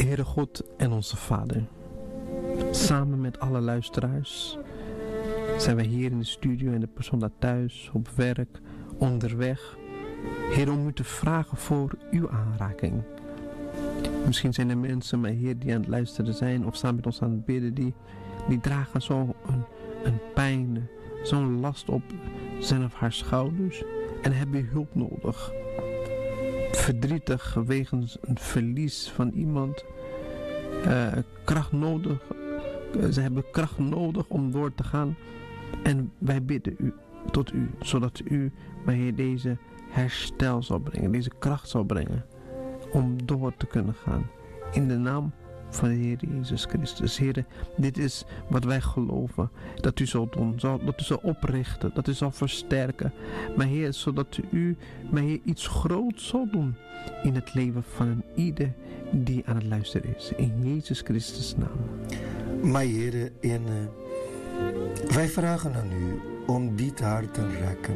Heere God en onze Vader, samen met alle luisteraars zijn wij hier in de studio en de persoon daar thuis, op werk, onderweg. Heer, om u te vragen voor uw aanraking. Misschien zijn er mensen, maar Heer, die aan het luisteren zijn of samen met ons aan het bidden, die dragen zo'n een pijn, zo'n last op zijn of haar schouders en hebben hulp nodig. Verdrietig wegens een verlies van iemand, kracht nodig. Ze hebben kracht nodig om door te gaan. En wij bidden tot u, zodat u, mijn Heer, deze herstel zal brengen, deze kracht zal brengen om door te kunnen gaan. In de naam van de Heer Jezus Christus. Heer, dit is wat wij geloven, dat u zal doen, dat u zal oprichten, dat u zal versterken. Maar Heer, zodat u, mijn Heer, iets groots zal doen in het leven van een ieder die aan het luisteren is. In Jezus Christus' naam. Mijn Heer, wij vragen aan u om dit hart te raken.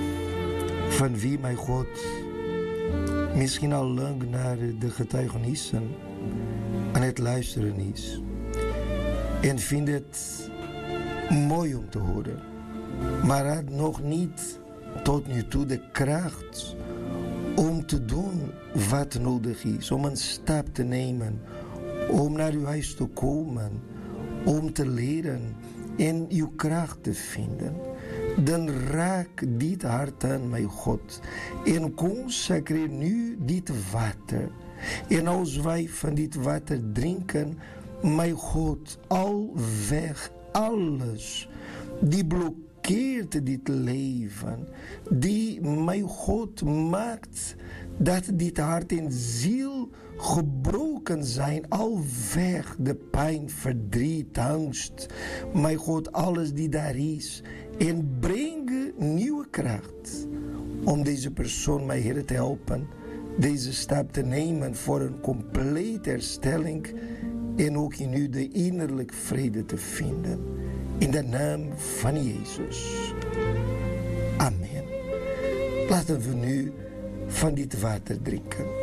Van wie, mijn God, misschien al lang naar de getuigenissen aan het luisteren is. En vindt het mooi om te horen. Maar had nog niet tot nu toe de kracht om te doen wat nodig is. Om een stap te nemen. Om naar uw huis te komen. Om te leren en uw kracht te vinden. Dan raak dit hart aan, mijn God. En consecreer nu dit water. En als wij van dit water drinken, mijn God, al weg alles die blokkeert dit leven, die, mijn God, maakt dat dit hart en ziel gebroken zijn, al weg de pijn, verdriet, angst, mijn God, alles die daar is, en breng nieuwe kracht om deze persoon, mijn Heer, te helpen, deze stap te nemen voor een complete herstelling en ook in u de innerlijke vrede te vinden. In de naam van Jezus. Amen. Laten we nu van dit water drinken.